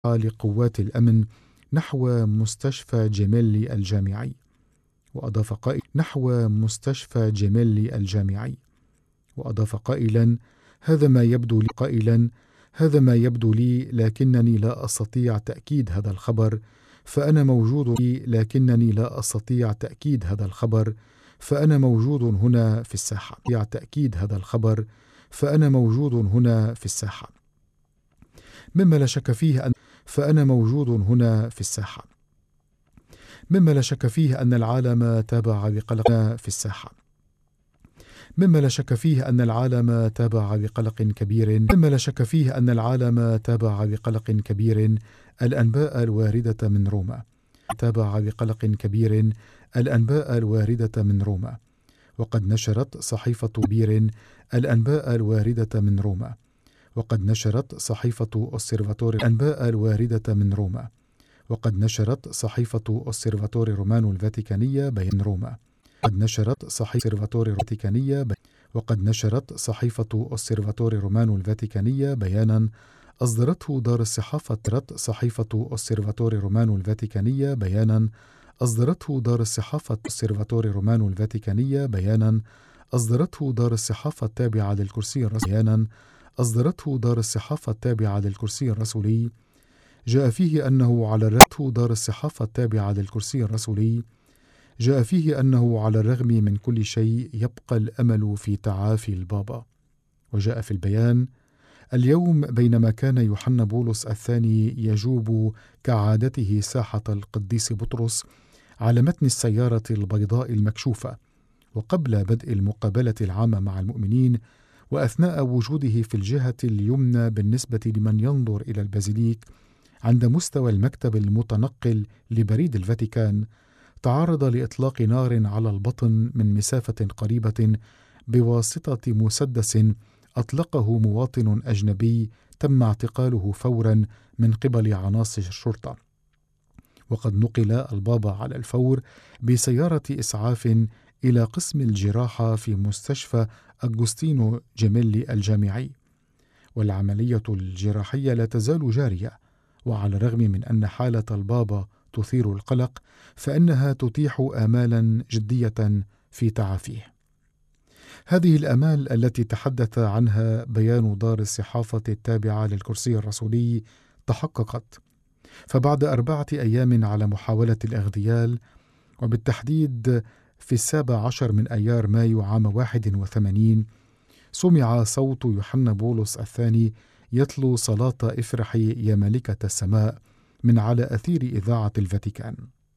لقوات الأمن نحو مستشفى جيميلي الجامعي. وأضاف قائلا نحو مستشفى جيميلي الجامعي. وأضاف قائلا هذا ما يبدو لي لكنني لا أستطيع تأكيد هذا الخبر، فأنا موجود هنا في الساحة. مما لا شك فيه أن العالم تابع بقلق كبير الأنباء الواردة من روما. وقد نشرت صحيفة أوسيرفاتوري رومانو الفاتيكانية بيانا أصدرته دار الصحافة التابعة للكرسي الرسولي، جاء فيه أنه على الرغم من كل شيء يبقى الأمل في تعافي البابا. وجاء في البيان اليوم بينما كان يوحنا بولس الثاني يجوب كعادته ساحة القديس بطرس على متن السيارة البيضاء المكشوفة، وقبل بدء المقابلة العامة مع المؤمنين، وأثناء وجوده في الجهة اليمنى بالنسبة لمن ينظر إلى البازيليك عند مستوى المكتب المتنقل لبريد الفاتيكان، تعرض لإطلاق نار على البطن من مسافة قريبة بواسطة مسدس أطلقه مواطن أجنبي تم اعتقاله فورا من قبل عناصر الشرطة. وقد نقل البابا على الفور بسيارة إسعاف إلى قسم الجراحة في مستشفى أغوستينو جيميلي الجامعي، والعملية الجراحية لا تزال جارية. وعلى الرغم من أن حالة البابا تثير القلق، فإنها تتيح آمالا جدية في تعافيه. هذه الآمال التي تحدث عنها بيان دار الصحافة التابعة للكرسي الرسولي تحققت، فبعد 4 أيام على محاولة الإغتيال، وبالتحديد في 17 من أيار مايو عام 81، سمع صوت يوحنا بولس الثاني يتلو صلاة افرحي يا ملكة السماء من على أثير إذاعة الفاتيكان.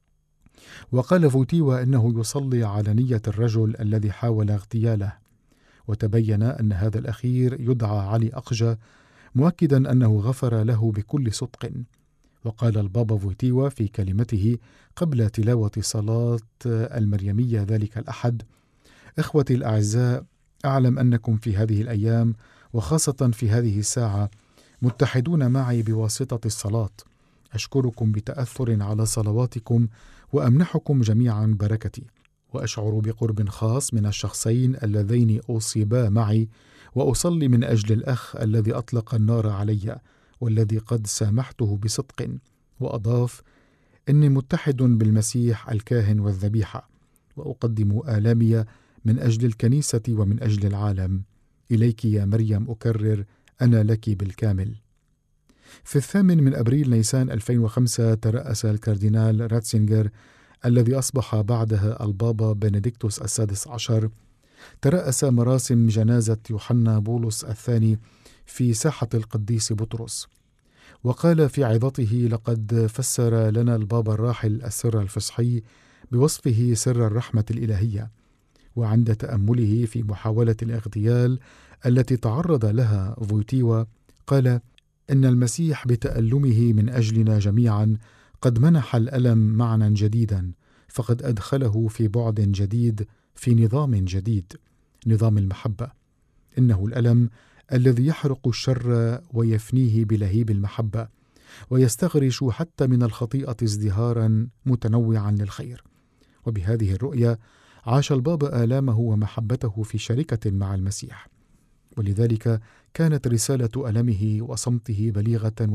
وقال فوتيوا إنه يصلي على نية الرجل الذي حاول اغتياله، وتبين أن هذا الأخير يدعى علي أقجة، مؤكدا أنه غفر له بكل صدق. وقال البابا فوتيوا في كلمته قبل تلاوة صلاة المريمية ذلك الأحد: إخوتي الأعزاء، أعلم أنكم في هذه الأيام وخاصة في هذه الساعة متحدون معي بواسطة الصلاة. أشكركم بتأثر على صلواتكم وأمنحكم جميعا بركتي، وأشعر بقرب خاص من الشخصين اللذين أصيبا معي، وأصلي من أجل الأخ الذي أطلق النار علي والذي قد سامحته بصدق. وأضاف: إني متحد بالمسيح الكاهن والذبيحة، وأقدم آلامي من أجل الكنيسة ومن أجل العالم. إليك يا مريم أكرر أنا لك بالكامل. في 8 أبريل نيسان 2005 ترأس الكاردينال راتسينغر الذي أصبح بعدها البابا بنديكتوس السادس عشر، ترأس مراسم جنازة يوحنا بولس الثاني في ساحة القديس بطرس، وقال في عظته: لقد فسر لنا البابا الراحل السر الفصحي بوصفه سر الرحمة الإلهية. وعند تأمله في محاولة الاغتيال التي تعرض لها فوتيوا، قال: إن المسيح بتألمه من أجلنا جميعا قد منح الألم معنى جديدا، فقد أدخله في بعد جديد، في نظام جديد، نظام المحبة. إنه الألم الذي يحرق الشر ويفنيه بلهيب المحبة، ويستغرش حتى من الخطيئة ازدهارا متنوعا للخير. وبهذه الرؤية عاش البابا آلامه ومحبته في شركة مع المسيح، ولذلك كانت رسالة ألمه وصمته بليغة